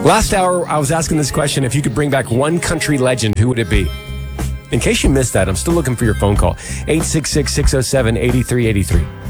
Last hour, I was asking this question. If you could bring back one country legend, who would it be? In case you missed that, I'm still looking for your phone call. 866-607-8383.